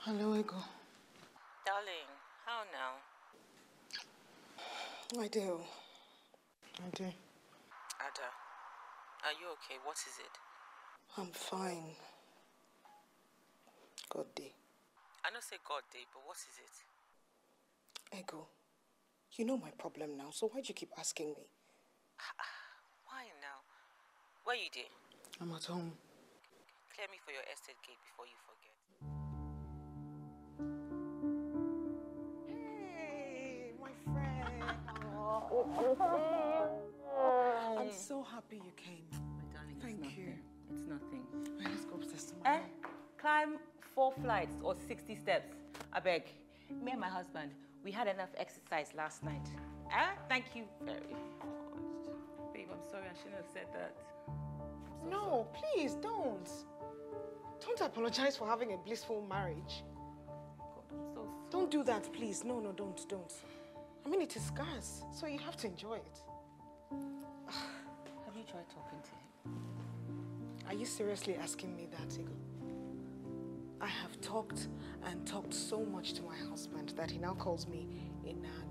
Hello, Ego. Darling, how now? I do. Ada, are you okay? What is it? I'm fine. God day. I don't say God day, but what is it? Ego, you know my problem now, so why do you keep asking me? Why now? Where you there? I'm at home. Clear me for your estate gate before you forget. Hey, my friend. I'm so happy you came. My darling, Thank you. It's nothing. Right, let's go upstairs to my room. Climb 4 flights or 60 steps. I beg. Me and my husband, we had enough exercise last night. Thank you very much. Babe, I'm sorry, I shouldn't have said that. No, please, don't. Don't apologize for having a blissful marriage. God, I'm so sorry. Don't do that, please. No, don't. I mean, it is scarce, so you have to enjoy it. Have you tried talking to him? Are you seriously asking me that, Ego? I have talked and talked so much to my husband that he now calls me a nag.